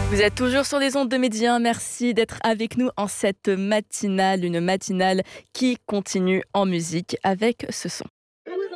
Vous êtes toujours sur les ondes de Média. Merci d'être avec nous en cette matinale, une matinale qui continue en musique avec ce son.